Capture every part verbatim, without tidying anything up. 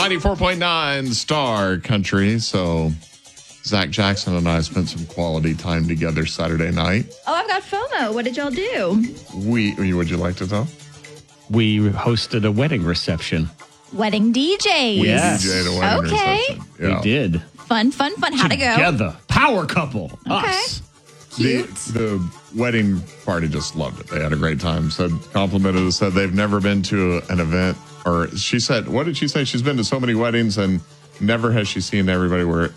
ninety-four point nine Star Country. So Zach Jackson and I spent some quality time together Saturday night. Oh, I've got FOMO. What did y'all do? We, would you like to tell? We hosted a wedding reception. Wedding D Js. Yes. D J'd a wedding Okay. reception. Yeah. We did. Fun, fun, fun. How'd it go? Together. Power couple. Okay. Us. Cute. The, the wedding party just loved it. They had a great time. Said, complimented us, said they've never been to an event, or she said, what did she say? She's been to so many weddings and never has she seen everybody where,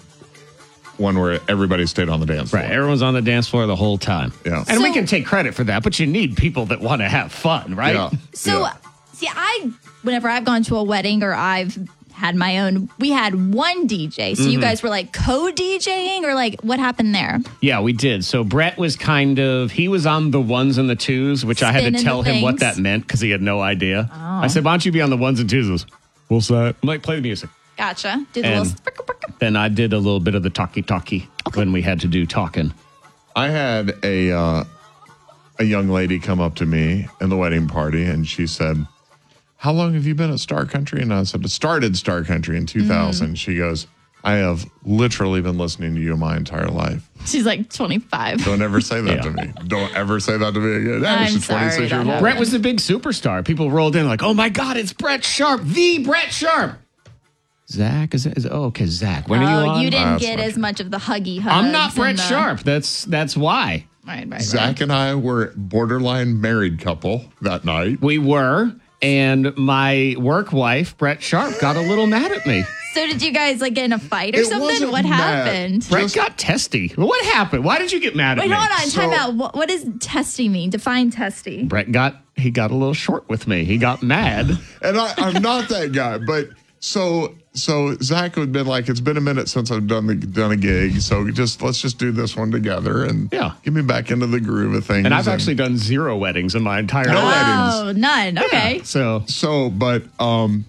one where everybody stayed on the dance floor. Right. Everyone's on the dance floor the whole time. Yeah. And So- we can take credit for that, but you need people that want to have fun, right? Yeah. So, Yeah. see, I, whenever I've gone to a wedding or I've had my own, we had one D J. So Mm-hmm. you guys were like co-DJing or like what happened there? Yeah, we did. So Brett was kind of, he was on the ones and the twos, which I had to Spinning tell the him what things. that meant because he had no idea. I said, why don't you be on the ones and twos? He goes, what's that? I'm like, play the music. Gotcha. Did a And- little fricka, fricka. Then I did a little bit of the talkie-talkie when we had to do talking. I had a uh, a young lady come up to me in the wedding party, and she said, how long have you been at Star Country? And I said, it started Star Country in two thousand. Mm. She goes, I have literally been listening to you my entire life. She's like twenty-five. Don't ever say that Yeah. to me. Don't ever say that to me again. Hey, I'm she's sorry, twenty-six years that old. happened. Brett was the big superstar. People rolled in like, oh my God, it's Brett Sharp, the Brett Sharp. Zach, is it? Is, oh, okay, Zach. When are you Oh, on? you didn't That's get not as true. much of the huggy hugs. I'm not Brett and the- Sharp. That's that's why. Right, right, right. Zach and I were borderline married couple that night. We were, and my work wife, Brett Sharp, got a little mad at me. So did you guys like get in a fight or It something? wasn't What mad. happened? Brett Just- got testy. What happened? Why did you get mad at Wait, me? hold on. So- Time out. What, what does testy mean? Define testy. Brett got he got a little short with me. He got mad. And I, I'm not that guy, but so so Zach had been like, it's been a minute since I've done the done a gig, so just let's just do this one together and Yeah. get me back into the groove of things. And I've actually done zero weddings in my entire No life. Oh, none. Okay. So so, but um,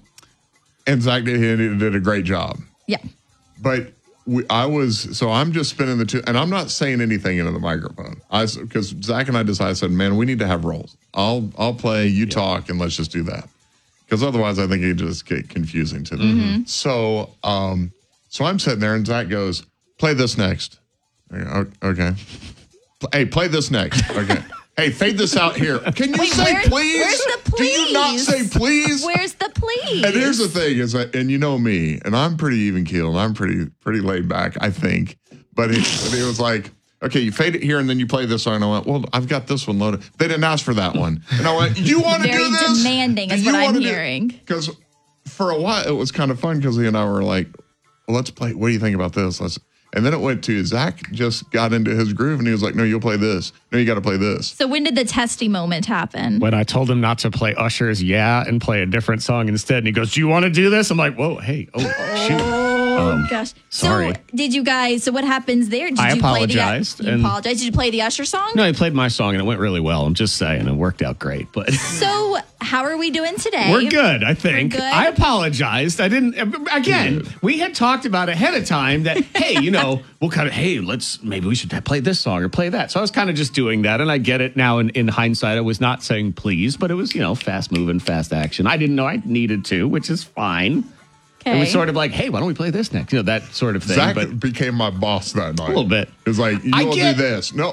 and Zach did, he did a great job, Yeah. but. We, I was so I'm just spinning the two, and I'm not saying anything into the microphone. I because Zach and I decided, I said, man, we need to have roles. I'll I'll play, you talk, and let's just do that. Because otherwise, I think it just get confusing to them. So um, so I'm sitting there, and Zach goes, play this next. I go, "O- Okay. Hey, play this next. Okay. Hey, fade this out here. Can you Wait, say where- please? where's the Do you not please? say please? Where's the please? And here's the thing is that, and you know me, and I'm pretty even keeled. I'm pretty pretty laid back, I think. But he, but he was like, okay, you fade it here, and then you play this song. And I went, well, I've got this one loaded. They didn't ask for that one. And I went, you want to Very do this? demanding is Do you what I'm wanna do-" hearing. Because for a while, it was kind of fun because he and I were like, well, let's play. What do you think about this? Let's. And then it went to Zach just got into his groove, and he was like, no, you'll play this. No, you got to play this. So when did the testy moment happen? when I told him not to play Usher's Yeah and play a different song instead, and he goes, do you want to do this? I'm like, whoa, hey, oh, shoot. Oh Um, gosh! sorry. So did you guys? So what happens there? Did I you apologized, Play the, you and- apologized. Did you play the Usher song? No, he played my song, and it went really well. I'm just saying, it worked out great. But So how are we doing today? we're good, I think. We're good? I apologized. I didn't, again, we had talked about ahead of time that, hey, you know, we'll kind of, hey, let's, maybe we should play this song or play that. So I was kind of just doing that. And I get it now in, in hindsight. I was not saying please, but it was, you know, fast moving, fast action. I didn't know I needed to, which is fine. Okay. It was sort of like, hey, why don't we play this next? You know, that sort of thing. Zach but became my boss that night. A little bit. It was like, you I will get- do this. No.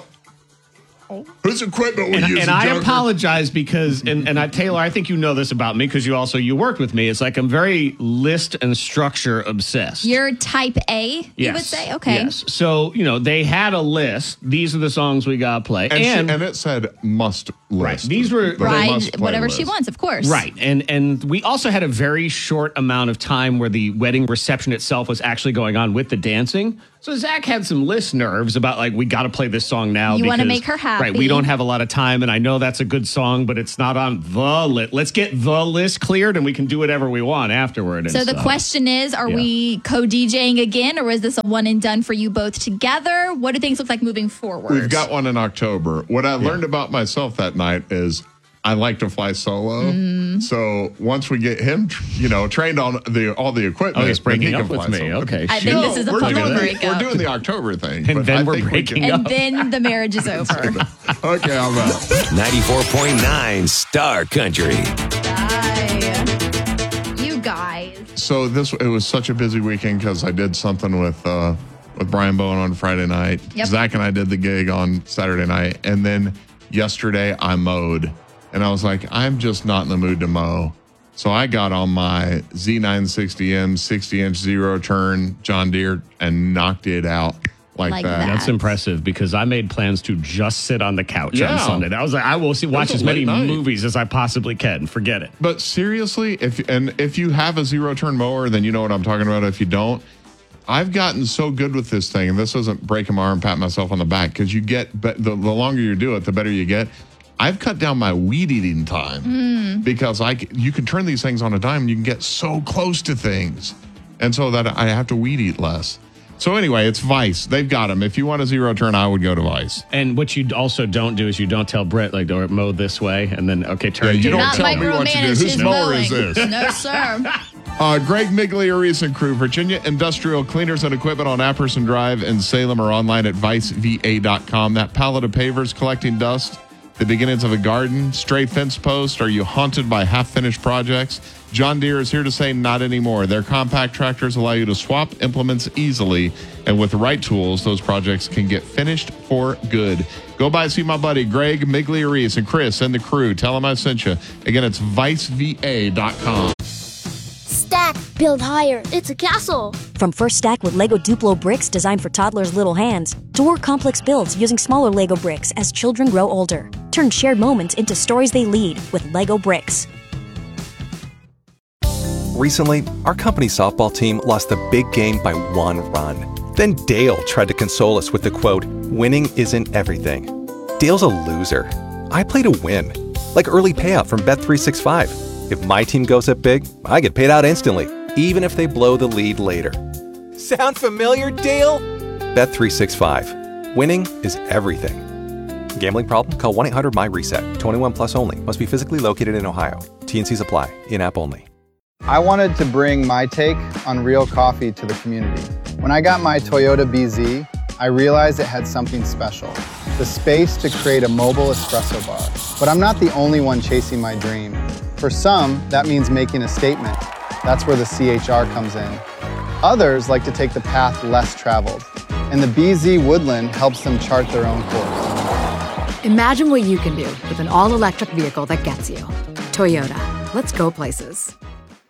Whose equipment we and, use? and I apologize because, and, and I, Taylor, I think you know this about me because you also, you worked with me. It's like I'm very list and structure obsessed. You're type A, you Yes. would say? Okay. Yes. So, you know, they had a list. These are the songs we got to play. And, And, she, and it said must list. Right. These were- The Right. must play Whatever she list. wants, of course. right. And and we also had a very short amount of time where the wedding reception itself was actually going on with the dancing. So Zach had some list nerves about like, we got to play this song now. You wanna because- make her happy. Right. We don't have a lot of time. And I know that's a good song, but it's not on the list. Let's get the list cleared and we can do whatever we want afterward. and So the stuff. question is, are Yeah. we co-DJing again, or is this a one and done for you both together? What do things look like moving forward? We've got one in October. What I learned about myself that night is I like to fly solo. Mm. So once we get him, tr- you know, trained on the all the equipment, Oh, he's then he breaking can up with fly me. solo. Okay. I shoot. think this is a we're fun doing, the, breakup. we're doing the October thing. And but then I we're think we breaking can- up. and then the marriage is over. Okay, I'm out. ninety-four point nine Star Country. Bye. You guys. So this it was such a busy weekend because I did something with uh, with Brian Bowen on Friday night. Yep. Zach and I did the gig on Saturday night, and then yesterday I mowed, and I was like, I'm just not in the mood to mow. So I got on my Z nine sixty M sixty inch zero turn John Deere and knocked it out like, Like that. that. That's impressive because I made plans to just sit on the couch Yeah. on Sunday. I was like, I will see watch was as a many late night. movies as I possibly can. Forget it. But seriously, if and if you have a zero turn mower, then you know what I'm talking about. If you don't, I've gotten so good with this thing, and this isn't breaking my arm, pat myself on the back, because you get but the, the longer you do it, the better you get. I've cut down my weed eating time Mm. because I c- you can turn these things on a dime and you can get so close to things, and so that I have to weed eat less. So anyway, it's Vice. They've got them. If you want a zero turn, I would go to Vice. And what you also don't do is you don't tell Brett, like, or mow this way, and then, okay, turn. Yeah, you to- don't Not tell me what to do. micromanage Whose his mower is mowing. this? No, sir. Uh, Greg Migliarese and crew, Virginia Industrial Cleaners and Equipment on Apperson Drive in Salem, or online at vice v a dot com. That pallet of pavers collecting dust, the beginnings of a garden, stray fence post. Are you haunted by half-finished projects? John Deere is here to say not anymore. Their compact tractors allow you to swap implements easily, and with the right tools, those projects can get finished for good. Go by and see my buddy Greg Migliarese and Chris and the crew. Tell them I sent you. Again, it's vice v a dot com. Stack, build higher. It's a castle. From First Stack with Lego Duplo bricks designed for toddlers' little hands, to more complex builds using smaller Lego bricks as children grow older. Turn shared moments into stories they lead with Lego bricks. Recently, our company softball team lost the big game by one run. Then Dale tried to console us with the quote, "Winning isn't everything." Dale's a loser. I play to win. Like early payout from Bet three sixty-five. If my team goes up big, I get paid out instantly, even if they blow the lead later. Sound familiar, Dale? Bet three sixty-five. Winning is everything. Gambling problem? Call one eight hundred M Y reset. twenty-one plus only. Must be physically located in Ohio. T and Cs apply. In-app only. I wanted to bring my take on real coffee to the community. When I got my Toyota B Z, I realized it had something special, the space to create a mobile espresso bar. But I'm not the only one chasing my dream. For some, that means making a statement. That's where the C H R comes in. Others like to take the path less traveled, and the B Z Woodland helps them chart their own course. Imagine what you can do with an all-electric vehicle that gets you. Toyota. Let's go places.